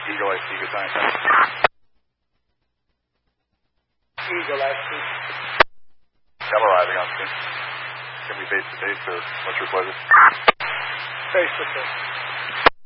Eagle IC, good time. Eagle IC. I'm arriving on scene. Can we face to face or what's your pleasure? Face to face.